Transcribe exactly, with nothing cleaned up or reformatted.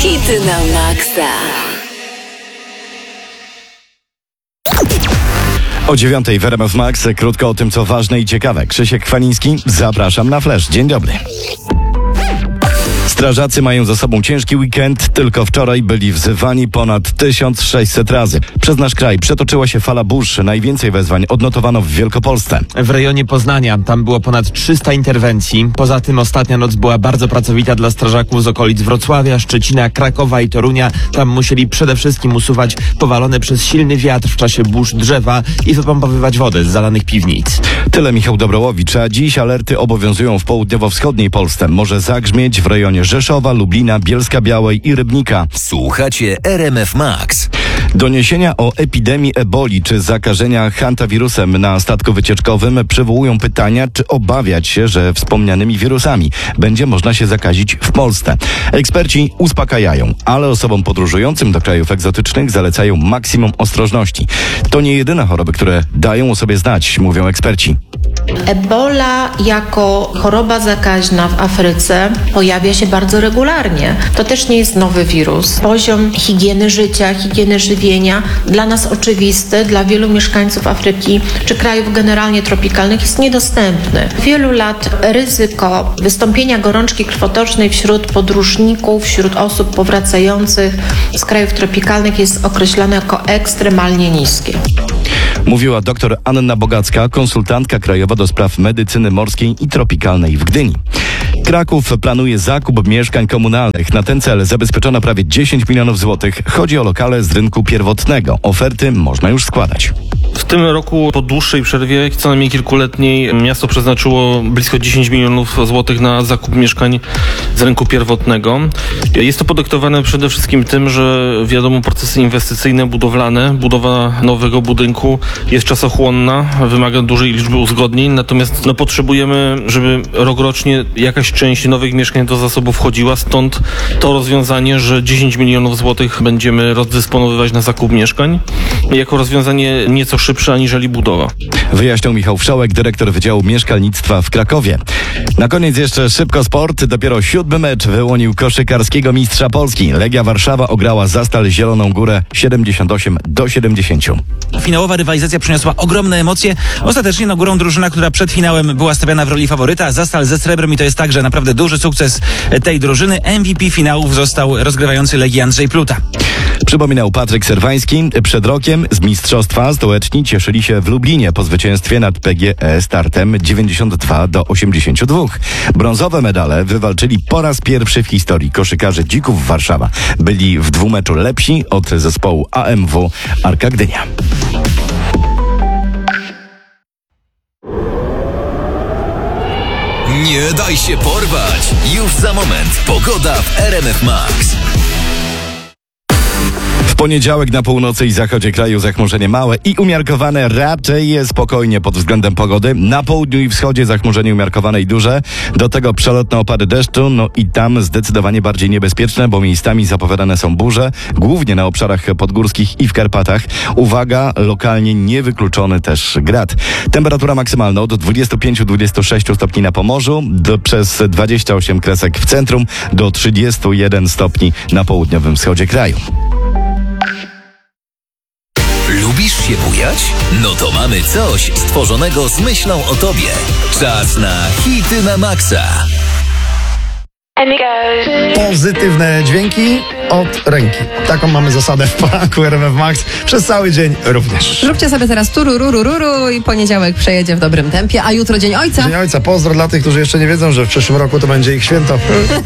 Hity na maksa. O dziewiątej w R M F Max krótko o tym, co ważne i ciekawe. Krzysiek Kwaliński, zapraszam na Flash. Dzień dobry. Strażacy mają za sobą ciężki weekend. Tylko wczoraj byli wzywani ponad tysiąc sześćset razy. Przez nasz kraj przetoczyła się fala burz. Najwięcej wezwań odnotowano w Wielkopolsce. W rejonie Poznania tam było ponad trzysta interwencji. Poza tym ostatnia noc była bardzo pracowita dla strażaków z okolic Wrocławia, Szczecina, Krakowa i Torunia. Tam musieli przede wszystkim usuwać powalone przez silny wiatr w czasie burz drzewa i wypompowywać wodę z zalanych piwnic. Tyle Michał Dobrołowicz, a dziś alerty obowiązują w południowo-wschodniej Polsce. Może zagrzmieć w rejonie Rzeszowa, Lublina, Bielska-Białej i Rybnika. Słuchacie R M F Max. Doniesienia o epidemii eboli czy zakażenia hantawirusem na statku wycieczkowym przywołują pytania, czy obawiać się, że wspomnianymi wirusami będzie można się zakazić w Polsce. Eksperci uspokajają, ale osobom podróżującym do krajów egzotycznych zalecają maksimum ostrożności. To nie jedyne choroby, które dają o sobie znać, mówią eksperci. Ebola jako choroba zakaźna w Afryce pojawia się bardzo regularnie. To też nie jest nowy wirus. Poziom higieny życia, higieny żywienia dla nas oczywisty, dla wielu mieszkańców Afryki czy krajów generalnie tropikalnych jest niedostępny. Wielu lat ryzyko wystąpienia gorączki krwotocznej wśród podróżników, wśród osób powracających z krajów tropikalnych jest określane jako ekstremalnie niskie. Mówiła dr Anna Bogacka, konsultantka krajowa do spraw medycyny morskiej i tropikalnej w Gdyni. Kraków planuje zakup mieszkań komunalnych. Na ten cel zabezpieczono prawie dziesięć milionów złotych. Chodzi o lokale z rynku pierwotnego. Oferty można już składać. W tym roku po dłuższej przerwie, co najmniej kilkuletniej, miasto przeznaczyło blisko dziesięć milionów złotych na zakup mieszkań z rynku pierwotnego. Jest to podyktowane przede wszystkim tym, że wiadomo, procesy inwestycyjne, budowlane, budowa nowego budynku jest czasochłonna, wymaga dużej liczby uzgodnień, natomiast no, potrzebujemy, żeby rokrocznie jakaś część nowych mieszkań do zasobu wchodziła, stąd to rozwiązanie, że dziesięć milionów złotych będziemy rozdysponowywać na zakup mieszkań, jako rozwiązanie nieco szybsze aniżeli budowa. Wyjaśniał Michał Wszołek, dyrektor Wydziału Mieszkalnictwa w Krakowie. Na koniec jeszcze szybko sport. Dopiero siódmy mecz wyłonił koszykarskiego mistrza Polski. Legia Warszawa ograła Zastal Zieloną Górę siedemdziesiąt osiem do siedemdziesięciu. Finałowa rywalizacja przyniosła ogromne emocje. Ostatecznie no, górą drużyna, która przed finałem była stawiana w roli faworyta. Zastal ze srebrem i to jest także naprawdę duży sukces tej drużyny. M V P finałów został rozgrywający Legii Andrzej Pluta. Przypominał Patryk Serwański. Przed rokiem z mistrzostwa stołeczni cieszyli się w Lublinie po zwycięstwie nad P G E startem dziewięćdziesiąt dwa do osiemdziesięciu dwóch. Brązowe medale wywalczyli po raz pierwszy w historii koszykarze Dzików Warszawa. Byli w dwumeczu lepsi od zespołu A M W Arka Gdynia. Nie daj się porwać! Już za moment pogoda w R M F Max. W poniedziałek na północy i zachodzie kraju zachmurzenie małe i umiarkowane, raczej spokojnie pod względem pogody. Na południu i wschodzie zachmurzenie umiarkowane i duże. Do tego przelotne opady deszczu, no i tam zdecydowanie bardziej niebezpieczne, bo miejscami zapowiadane są burze, głównie na obszarach podgórskich i w Karpatach. Uwaga, lokalnie niewykluczony też grad. Temperatura maksymalna od dwudziestu pięciu do dwudziestu sześciu stopni na Pomorzu, do, przez dwadzieścia osiem kresek w centrum, do trzydziestu jeden stopni na południowym wschodzie kraju. Lubisz się bujać? No to mamy coś stworzonego z myślą o tobie. Czas na hity na maksa. Pozytywne dźwięki od ręki. Taką mamy zasadę w poranku R M F Max przez cały dzień również. Zróbcie sobie teraz tururururu i poniedziałek przejedzie w dobrym tempie, a jutro Dzień Ojca. Dzień Ojca. Pozdro dla tych, którzy jeszcze nie wiedzą, że w przyszłym roku to będzie ich święto.